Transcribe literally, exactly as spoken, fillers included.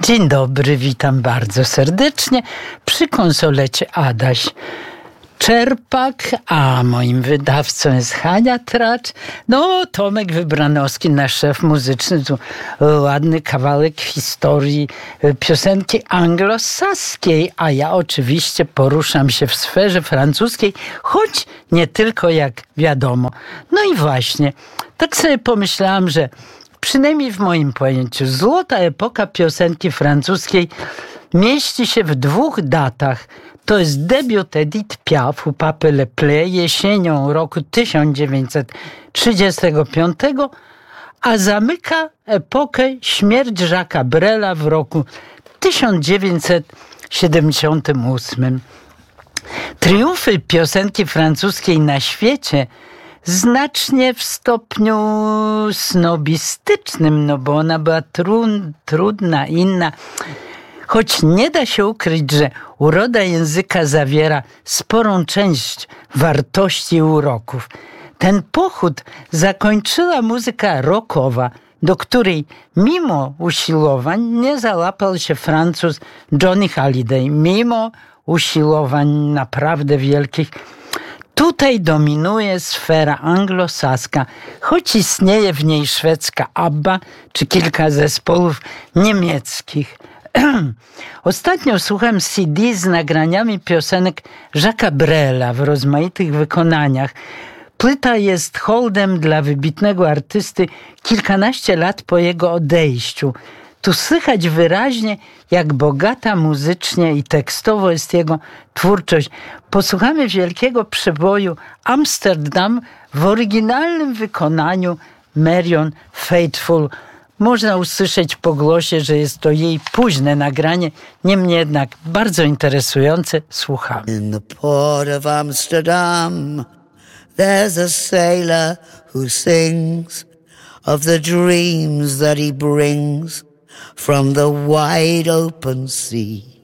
Dzień dobry, witam bardzo serdecznie przy konsolecie Adaś Czerpak, a moim wydawcą jest Hania Tracz. No, Tomek Wybranowski, nasz szef muzyczny, tu ładny kawałek historii piosenki anglosaskiej, a ja oczywiście poruszam się w sferze francuskiej, choć nie tylko, jak wiadomo. No i właśnie, tak sobie pomyślałam, że przynajmniej w moim pojęciu złota epoka piosenki francuskiej mieści się w dwóch datach. To jest debiut Edith Piaf u Papy Le Play jesienią roku tysiąc dziewięćset trzydziestego piątego, a zamyka epokę śmierć Jacques'a Brela w roku tysiąc dziewięćset siedemdziesiątym ósmym. Triumfy piosenki francuskiej na świecie znacznie w stopniu snobistycznym, no bo ona była trun, trudna, inna. Choć nie da się ukryć, że uroda języka zawiera sporą część wartości i uroków. Ten pochód zakończyła muzyka rockowa, do której mimo usiłowań nie załapał się Francuz Johnny Hallyday, mimo usiłowań naprawdę wielkich. Tutaj dominuje sfera anglosaska, choć istnieje w niej szwedzka ABBA czy kilka zespołów niemieckich. Ostatnio słuchałem C D z nagraniami piosenek Jacques'a Brela w rozmaitych wykonaniach. Płyta jest hołdem dla wybitnego artysty kilkanaście lat po jego odejściu. Tu słychać wyraźnie, jak bogata muzycznie i tekstowo jest jego twórczość. Posłuchamy wielkiego przeboju Amsterdam w oryginalnym wykonaniu Marion Faithfull. Można usłyszeć po głosie, że jest to jej późne nagranie, niemniej jednak bardzo interesujące. Słuchamy. In the port of Amsterdam, there's a sailor who sings of the dreams that he brings from the wide open sea.